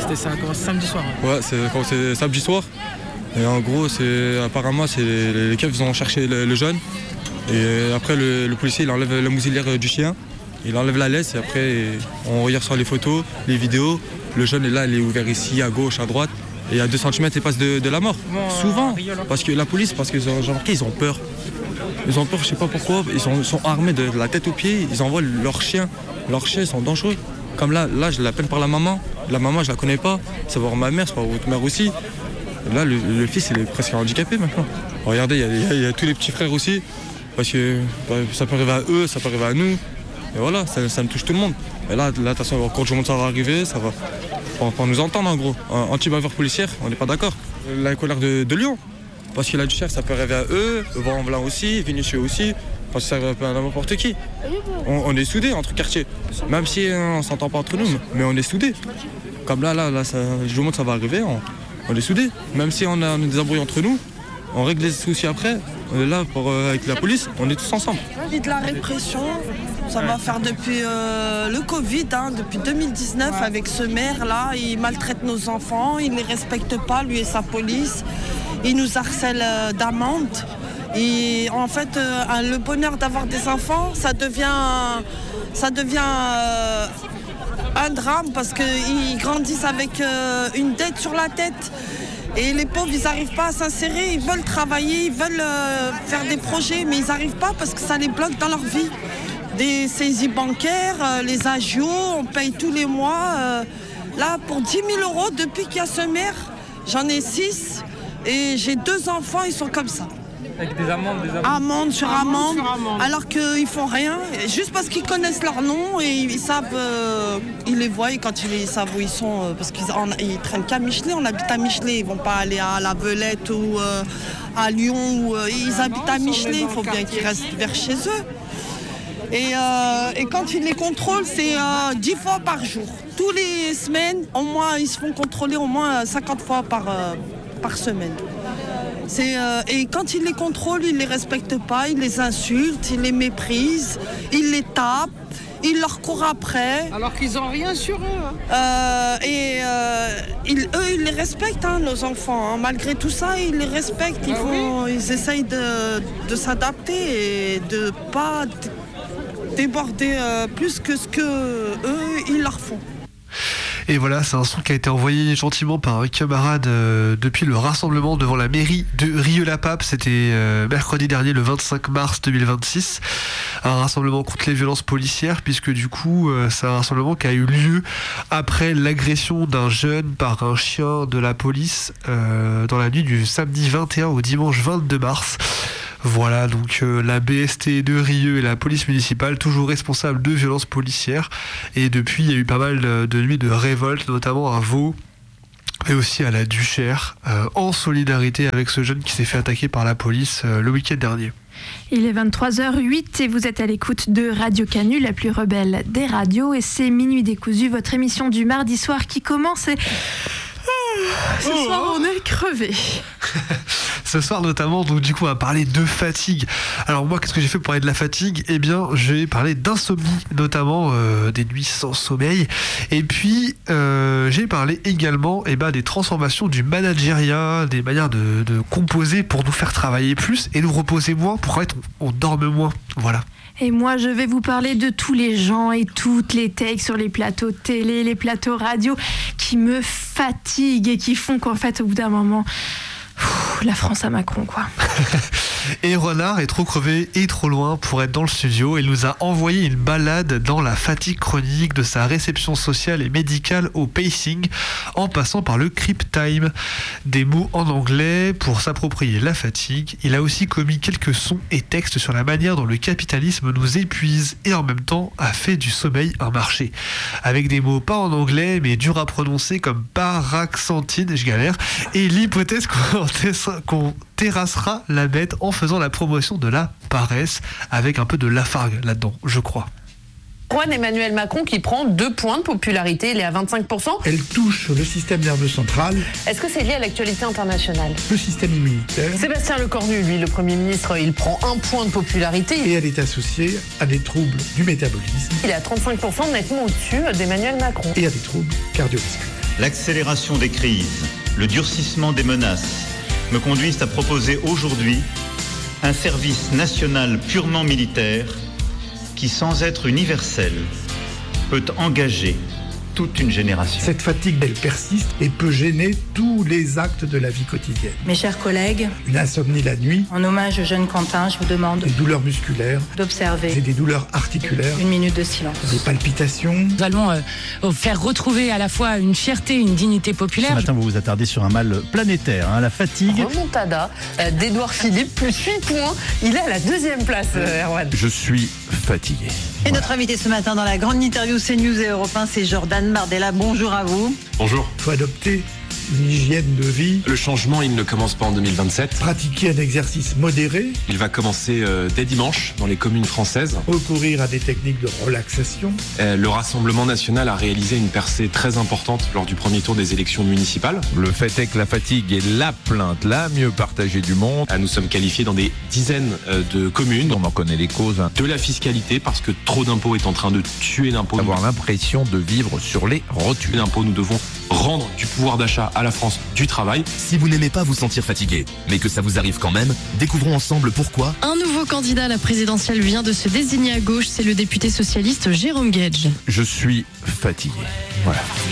Ça a commencé samedi soir. Ouais, c'est commencé samedi soir. Et en gros, apparemment, c'est les keufs ont cherché le jeune. Et après, le policier, il enlève la mousilière du chien. Il enlève la laisse et après, on regarde sur les photos, les vidéos. Le jeune est là, il est ouvert ici, à gauche, à droite. Et à 2 cm, il passe de la mort. Souvent. Parce que la police, j'ai remarqué, ils ont peur. Ils ont peur, je sais pas pourquoi. Ils sont armés de la tête aux pieds. Ils envoient leurs chiens. Leurs chiens sont dangereux. Comme là, je la peine par la maman. La maman, je la connais pas. C'est voir ma mère, c'est voir votre mère aussi. Et là, le fils, il est presque handicapé maintenant. Regardez, il y a tous les petits frères aussi. Parce que ça peut arriver à eux, ça peut arriver à nous. Et voilà, ça me touche tout le monde. Et là, attention, quand je monte, ça va arriver, ça va. Pour nous entendre en gros. Anti-bavure policière, on n'est pas d'accord. La colère de Lyon. Parce que la Duchère, ça peut arriver à eux, Van Blanc aussi, Vénitieux aussi. Parce que ça arrive à n'importe qui. On est soudés entre quartiers. Même si on ne s'entend pas entre nous, mais on est soudés. Comme là je vous montre, ça va arriver, on est soudés. Même si on a des embrouilles entre nous, on règle les soucis après. On est là avec la police, on est tous ensemble. Et de la répression, ça va faire depuis le Covid, depuis 2019 avec ce maire-là. Il maltraite nos enfants, il ne les respecte pas, lui et sa police. Il nous harcèle d'amendes. Et en fait, le bonheur d'avoir des enfants, ça devient un drame parce qu'ils grandissent avec une dette sur la tête. Et les pauvres, ils n'arrivent pas à s'insérer, ils veulent travailler, ils veulent faire des projets, mais ils n'arrivent pas parce que ça les bloque dans leur vie. Des saisies bancaires, les agios, on paye tous les mois. Là, pour 10 000 € depuis qu'il y a ce maire, j'en ai 6 et j'ai 2 enfants, ils sont comme ça. Avec des amendes Amende sur amende, alors qu'ils font rien, juste parce qu'ils connaissent leur nom et ils savent, ils les voient quand ils savent où ils sont, parce qu'ils traînent qu'à Michelet, on habite à Michelet, ils vont pas aller à La Velette ou à Lyon, ils habitent à Michelet, il faut bien qu'ils restent vers chez eux. Et quand ils les contrôlent, c'est 10 fois par jour. Toutes les semaines, au moins, ils se font contrôler au moins 50 fois par semaine. Et quand ils les contrôlent, ils ne les respectent pas, ils les insultent, ils les méprisent, ils les tapent, ils leur courent après. Alors qu'ils n'ont rien sur eux. Ils les respectent, nos enfants. Malgré tout ça, ils les respectent. Ils essayent de s'adapter et de ne pas déborder plus que ce qu'eux, ils leur font. Et voilà, c'est un son qui a été envoyé gentiment par un camarade depuis le rassemblement devant la mairie de Rieux-la-Pape. C'était mercredi dernier, le 25 mars 2026. Un rassemblement contre les violences policières, puisque du coup, c'est un rassemblement qui a eu lieu après l'agression d'un jeune par un chien de la police dans la nuit du samedi 21 au dimanche 22 mars. Voilà, donc la BST de Rieux et la police municipale, toujours responsables de violences policières. Et depuis, il y a eu pas mal de nuits de révolte, notamment à Vaud, et aussi à la Duchère, en solidarité avec ce jeune qui s'est fait attaquer par la police le week-end dernier. Il est 23h08 et vous êtes à l'écoute de Radio Canu, la plus rebelle des radios. Et c'est Minuit décousu, votre émission du mardi soir qui commence et... Ce soir, on est crevés. Ce soir notamment, donc du coup, on va parler de fatigue. Alors moi, qu'est-ce que j'ai fait pour parler de la fatigue ? Eh bien, je vais parler d'insomnie, notamment des nuits sans sommeil. Et puis, j'ai parlé également des transformations du managériat, des manières de composer pour nous faire travailler plus et nous reposer moins, pour on dorme moins. Voilà. Et moi, je vais vous parler de tous les gens et toutes les takes sur les plateaux télé, les plateaux radio qui me fatiguent et qui font qu'en fait, au bout d'un moment... la France à Macron, quoi. Et Renard est trop crevé et trop loin pour être dans le studio. Il nous a envoyé une balade dans la fatigue chronique de sa réception sociale et médicale au pacing, en passant par le creep time. Des mots en anglais pour s'approprier la fatigue. Il a aussi commis quelques sons et textes sur la manière dont le capitalisme nous épuise et en même temps a fait du sommeil un marché. Avec des mots pas en anglais mais durs à prononcer comme paraxanthine, je galère, et l'hypothèse qu'on terrassera la bête en faisant la promotion de la paresse avec un peu de Lafargue là-dedans, je crois. Juan Emmanuel Macron qui prend 2 points de popularité, il est à 25%. Elle touche le système nerveux central. Est-ce que c'est lié à l'actualité internationale ? Le système immunitaire. Sébastien Lecornu, lui, le Premier ministre, il prend 1 point de popularité. Et elle est associée à des troubles du métabolisme. Il est à 35%, nettement au-dessus d'Emmanuel Macron. Et à des troubles cardiovasculaires. l'accélération des crises, le durcissement des menaces me conduisent à proposer aujourd'hui un service national purement militaire qui, sans être universel, peut engager toute une génération. Cette fatigue, elle persiste et peut gêner tous les actes de la vie quotidienne. Mes chers collègues, Une insomnie la nuit, en hommage au jeune Quentin, je vous demande des douleurs musculaires, et d'observer des douleurs articulaires, une minute de silence. des palpitations. Nous allons faire retrouver à la fois une fierté, une dignité populaire. Ce matin, vous vous attardez sur un mal planétaire, la fatigue. Remontada d'Edouard Philippe, plus 8 points. Il est à la 2e place, Erwan. Je suis fatigué. Et notre invité ce matin dans la grande interview CNews et Europe 1, c'est Jordan Bardella. Bonjour à vous. Bonjour. Il faut adopter une hygiène de vie, Le changement, il ne commence pas en 2027. pratiquer un exercice modéré, Il va commencer dès dimanche dans les communes françaises. recourir à des techniques de relaxation. Le Rassemblement national a réalisé une percée très importante lors du premier tour des élections municipales. Le fait est que la fatigue est la plainte la mieux partagée du monde. Nous sommes qualifiés dans des dizaines de communes. On en connaît les causes. De la fiscalité, parce que trop d'impôts est en train de tuer l'impôt. Avoir l'impression de vivre sur les rotules. L'impôt, nous devons rendre du pouvoir d'achat à la France, du travail. Si vous n'aimez pas vous sentir fatigué, mais que ça vous arrive quand même, découvrons ensemble pourquoi. Un nouveau candidat à la présidentielle vient de se désigner à gauche, c'est le député socialiste Jérôme Guedj. Je suis fatigué. Voilà.